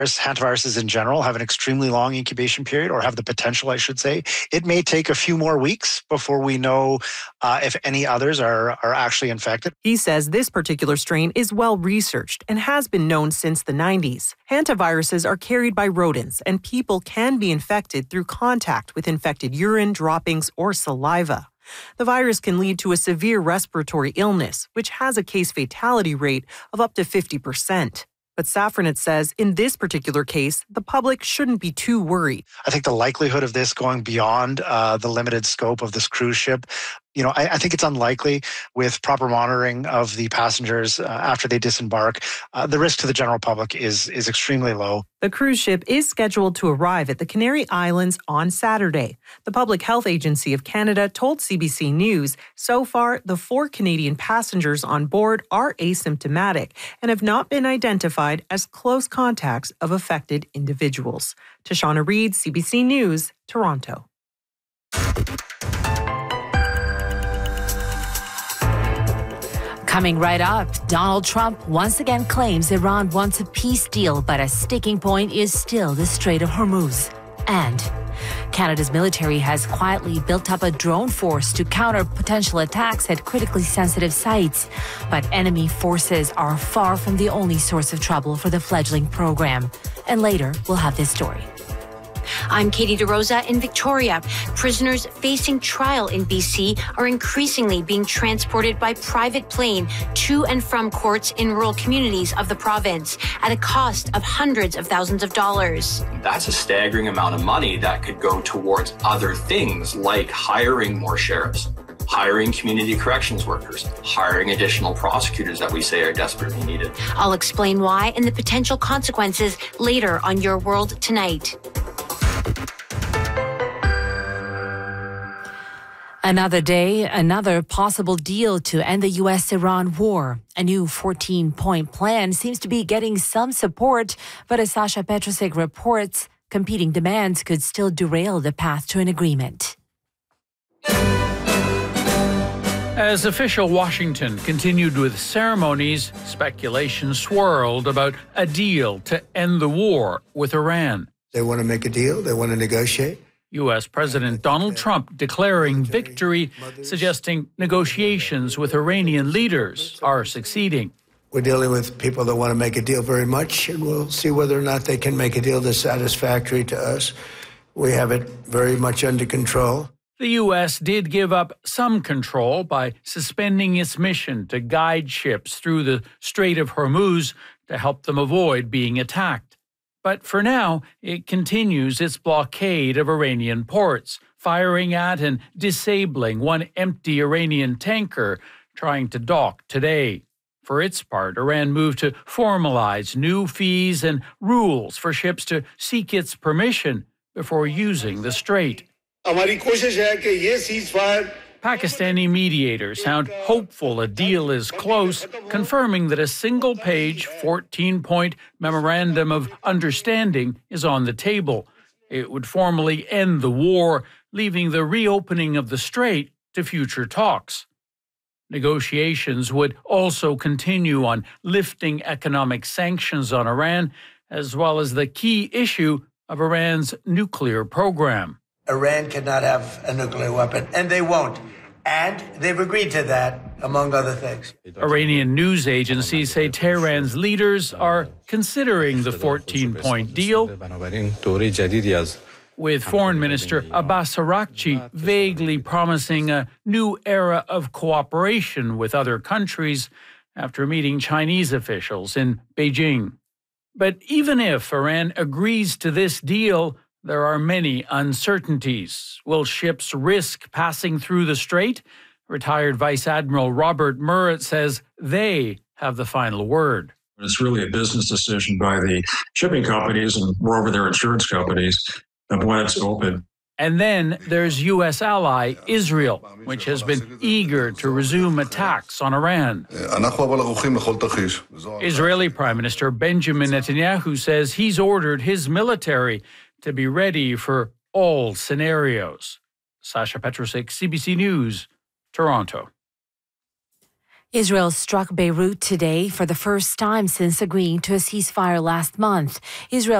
Hantaviruses in general have an extremely long incubation period, or have the potential, I should say. It may take a few more weeks before we know if any others are actually infected. He says this particular strain is well researched and has been known since the 90s. Hantaviruses are carried by rodents, and people can be infected through contact with infected urine, droppings, or saliva. The virus can lead to a severe respiratory illness, which has a case fatality rate of up to 50%. But Safranet says in this particular case, the public shouldn't be too worried. I think the likelihood of this going beyond the limited scope of this cruise ship, I think it's unlikely with proper monitoring of the passengers after they disembark. The risk to the general public is extremely low. The cruise ship is scheduled to arrive at the Canary Islands on Saturday. The Public Health Agency of Canada told CBC News so far the 4 Canadian passengers on board are asymptomatic and have not been identified as close contacts of affected individuals. Tashana Reid, CBC News, Toronto. Coming right up, Donald Trump once again claims Iran wants a peace deal, but a sticking point is still the Strait of Hormuz. And Canada's military has quietly built up a drone force to counter potential attacks at critically sensitive sites. But enemy forces are far from the only source of trouble for the fledgling program. And later, we'll have this story. I'm Katie DeRosa in Victoria. Prisoners facing trial in BC are increasingly being transported by private plane to and from courts in rural communities of the province at a cost of hundreds of thousands of dollars. That's a staggering amount of money that could go towards other things like hiring more sheriffs, hiring community corrections workers, hiring additional prosecutors that we say are desperately needed. I'll explain why and the potential consequences later on Your World Tonight. Another day, another possible deal to end the U.S.-Iran war. A new 14-point plan seems to be getting some support, but as Sasha Petrusek reports, competing demands could still derail the path to an agreement. As official Washington continued with ceremonies, speculation swirled about a deal to end the war with Iran. They want to make a deal. They want to negotiate. U.S. President Donald Trump declaring victory, suggesting negotiations with Iranian leaders are succeeding. We're dealing with people that want to make a deal very much, and we'll see whether or not they can make a deal that's satisfactory to us. We have it very much under control. The U.S. did give up some control by suspending its mission to guide ships through the Strait of Hormuz to help them avoid being attacked. But for now, it continues its blockade of Iranian ports, firing at and disabling one empty Iranian tanker trying to dock today. For its part, Iran moved to formalize new fees and rules for ships to seek its permission before using the strait. Pakistani mediators sound hopeful a deal is close, confirming that a single-page, 14-point memorandum of understanding is on the table. It would formally end the war, leaving the reopening of the strait to future talks. Negotiations would also continue on lifting economic sanctions on Iran, as well as the key issue of Iran's nuclear program. Iran cannot have a nuclear weapon, and they won't. And they've agreed to that, among other things. Iranian news agencies say Tehran's leaders are considering the 14-point deal, with Foreign Minister Abbas Araghchi vaguely promising a new era of cooperation with other countries after meeting Chinese officials in Beijing. But even if Iran agrees to this deal, there are many uncertainties. Will ships risk passing through the strait? Retired Vice Admiral Robert Murrett says they have the final word. It's really a business decision by the shipping companies and moreover their insurance companies of when it's open. And then there's U.S. ally Israel, which has been eager to resume attacks on Iran. Israeli Prime Minister Benjamin Netanyahu says he's ordered his military to be ready for all scenarios. Sasha Petrusek, CBC News, Toronto. Israel struck Beirut today for the first time since agreeing to a ceasefire last month. Israel